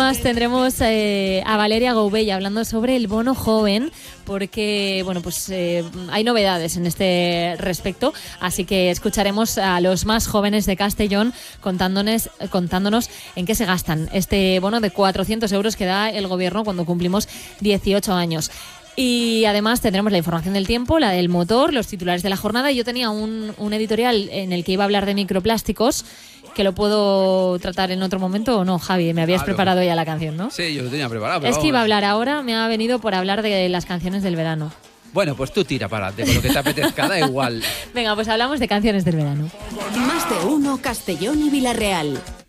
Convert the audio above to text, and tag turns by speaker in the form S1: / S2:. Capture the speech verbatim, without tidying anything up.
S1: además tendremos eh, a Valeria Goubella hablando sobre el bono joven, porque bueno, pues eh, hay novedades en este respecto, así que escucharemos a los más jóvenes de Castellón contándonos, contándonos en qué se gastan este bono de cuatrocientos euros que da el gobierno cuando cumplimos dieciocho años. Y además tendremos la información del tiempo, la del motor, los titulares de la jornada. Y yo tenía un, un editorial en el que iba a hablar de microplásticos, que lo puedo tratar en otro momento o no, Javi. Me habías claro. preparado ya la canción, ¿no?
S2: Sí, yo lo tenía preparado. Pero
S1: es
S2: vamos.
S1: que iba a hablar ahora, me ha venido por hablar de las canciones del verano.
S2: Bueno, pues tú tira para adelante, con lo que te apetezca, da igual.
S1: Venga, pues hablamos de canciones del verano.
S3: Más de uno Castellón y Villarreal.